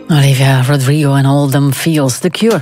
Olivia Rodrigo en All Them Feels, The Cure.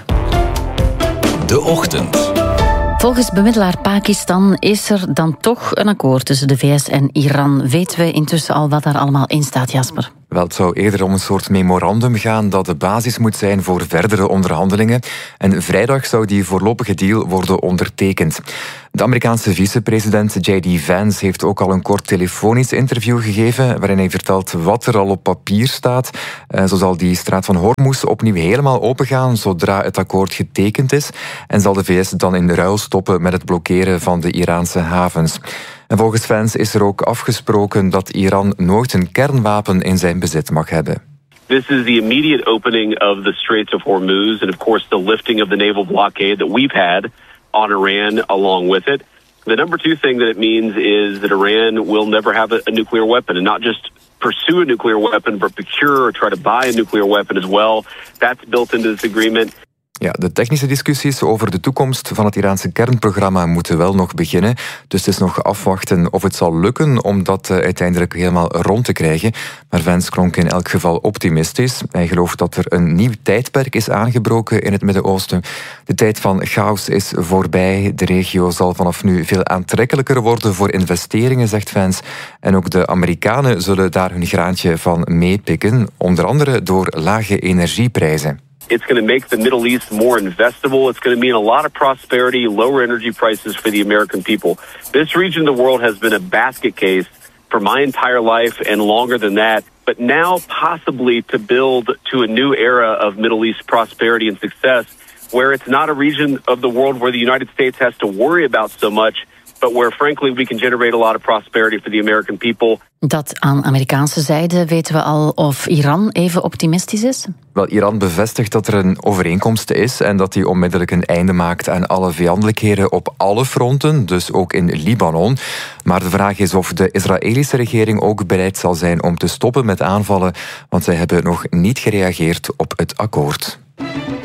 De Ochtend. Volgens bemiddelaar Pakistan is er dan toch een akkoord tussen de VS en Iran. Weten we intussen al wat daar allemaal in staat, Jasper? Wel, het zou eerder om een soort memorandum gaan dat de basis moet zijn voor verdere onderhandelingen. En vrijdag zou die voorlopige deal worden ondertekend. De Amerikaanse vicepresident J.D. Vance heeft ook al een kort telefonisch interview gegeven waarin hij vertelt wat er al op papier staat. Zo zal die straat van Hormuz opnieuw helemaal opengaan zodra het akkoord getekend is. En zal de VS dan in ruil stoppen met het blokkeren van de Iraanse havens. En volgens Vance is er ook afgesproken dat Iran nooit een kernwapen in zijn bezit mag hebben. This is the immediate opening of the Straits of Hormuz and of course the lifting of the naval blockade that we've had on Iran along with it. The number two thing that it means is that Iran will never have a nuclear weapon, and not just pursue a nuclear weapon, but procure or try to buy a nuclear weapon as well. That's built into this agreement. Ja, de technische discussies over de toekomst van het Iraanse kernprogramma moeten wel nog beginnen. Dus het is nog afwachten of het zal lukken om dat uiteindelijk helemaal rond te krijgen. Maar Vance klonk in elk geval optimistisch. Hij gelooft dat er een nieuw tijdperk is aangebroken in het Midden-Oosten. De tijd van chaos is voorbij. De regio zal vanaf nu veel aantrekkelijker worden voor investeringen, zegt Vance. En ook de Amerikanen zullen daar hun graantje van meepikken. Onder andere door lage energieprijzen. It's going to make the Middle East more investable. It's going to mean a lot of prosperity, lower energy prices for the American people. This region of the world has been a basket case for my entire life and longer than that. But now possibly to build to a new era of Middle East prosperity and success where it's not a region of the world where the United States has to worry about so much, but where frankly we can generate a lot of prosperity for the American people. Dat aan Amerikaanse zijde, weten we al of Iran even optimistisch is? Wel, Iran bevestigt dat er een overeenkomst is en dat die onmiddellijk een einde maakt aan alle vijandelijkheden op alle fronten, dus ook in Libanon. Maar de vraag is of de Israëlische regering ook bereid zal zijn om te stoppen met aanvallen, want zij hebben nog niet gereageerd op het akkoord.